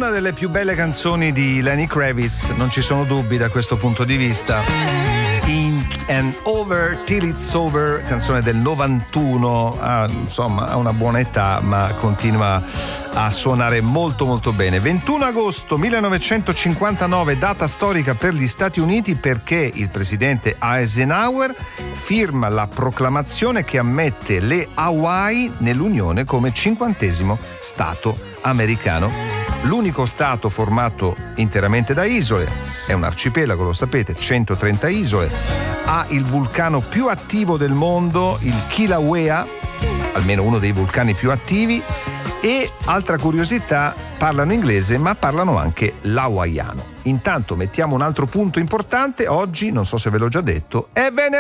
una delle più belle canzoni di Lenny Kravitz, non ci sono dubbi da questo punto di vista. In and Over Till It's Over, canzone del 91, insomma ha una buona età ma continua a suonare molto molto bene. 21 agosto 1959, data storica per gli Stati Uniti perché il presidente Eisenhower firma la proclamazione che ammette le Hawaii nell'Unione come 50° Stato americano. L'unico stato formato interamente da isole, è un arcipelago, lo sapete, 130 isole, ha il vulcano più attivo del mondo, il Kilauea, almeno uno dei vulcani più attivi, e altra curiosità, parlano inglese ma parlano anche l'hawaiano. Intanto mettiamo un altro punto importante, oggi, non so se ve l'ho già detto, è venerdì.